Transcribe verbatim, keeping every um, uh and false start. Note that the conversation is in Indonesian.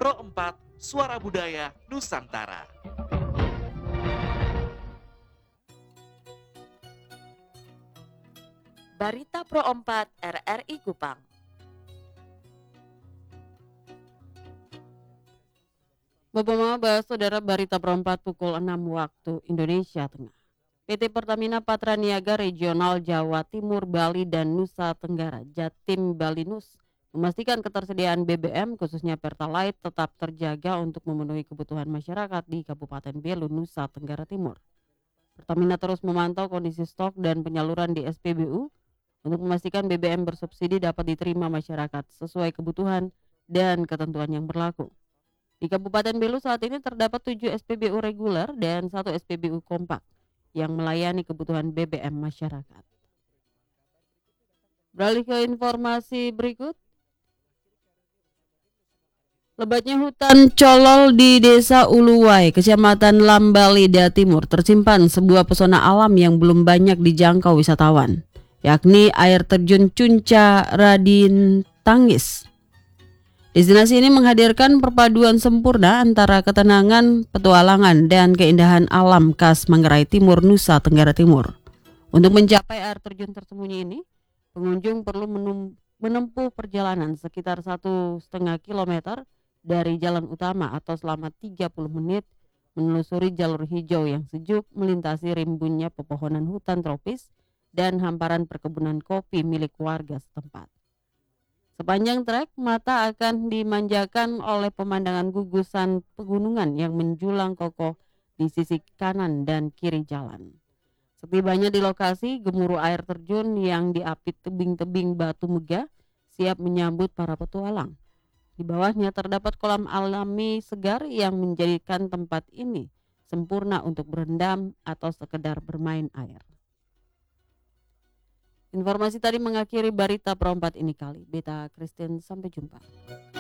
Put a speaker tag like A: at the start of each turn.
A: Pro empat, Suara Budaya Nusantara.
B: Barita Pro empat R R I Kupang.
C: Bapak Mama bahas saudara Barita Pro empat pukul enam waktu Indonesia Tengah. P T Pertamina Patraniaga Regional Jawa Timur, Bali, dan Nusa Tenggara Jatim Balinus memastikan ketersediaan B B M khususnya Pertalite tetap terjaga untuk memenuhi kebutuhan masyarakat di Kabupaten Belu, Nusa Tenggara Timur. Pertamina terus memantau kondisi stok dan penyaluran di S P B U untuk memastikan B B M bersubsidi dapat diterima masyarakat sesuai kebutuhan dan ketentuan yang berlaku. Di Kabupaten Belu saat ini terdapat tujuh S P B U reguler dan satu S P B U kompak yang melayani kebutuhan B B M masyarakat. Beralih ke informasi berikut. Lebatnya hutan colol di Desa Uluwai, Kecamatan Lambalida Timur tersimpan sebuah pesona alam yang belum banyak dijangkau wisatawan, yakni air terjun Cunca Radin Tangis. Destinasi ini menghadirkan perpaduan sempurna antara ketenangan, petualangan, dan keindahan alam khas Manggarai Timur, Nusa Tenggara Timur. Untuk mencapai air terjun tersembunyi ini, pengunjung perlu menempuh perjalanan sekitar satu setengah kilometer dari jalan utama atau selama tiga puluh menit menelusuri jalur hijau yang sejuk melintasi rimbunnya pepohonan hutan tropis dan hamparan perkebunan kopi milik warga setempat. Sepanjang trek, mata akan dimanjakan oleh pemandangan gugusan pegunungan yang menjulang kokoh di sisi kanan dan kiri jalan. Setibanya di lokasi, gemuruh air terjun yang diapit tebing-tebing batu megah siap menyambut para petualang. Di bawahnya terdapat kolam alami segar yang menjadikan tempat ini sempurna untuk berendam atau sekedar bermain air. Informasi tadi mengakhiri Barita Pro empat ini kali. Beta Christine, sampai jumpa.